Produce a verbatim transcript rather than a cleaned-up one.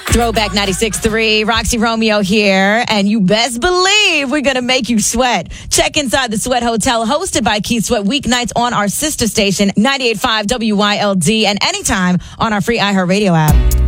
Throwback ninety-six point three, Roxy Romeo here, and you best believe we're going to make you sweat. Check inside the Sweat Hotel, hosted by Keith Sweat, weeknights on our sister station, ninety-eight point five W Y L D, and anytime on our free iHeartRadio app.